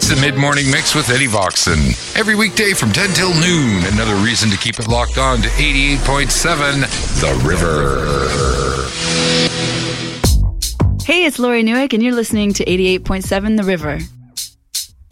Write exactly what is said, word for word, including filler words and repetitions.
It's the Mid-Morning Mix with Eddie Voxon. Every weekday from ten till noon. Another reason to keep it locked on to eighty-eight point seven The River. Hey, it's Lori Newick, and you're listening to eighty-eight point seven The River.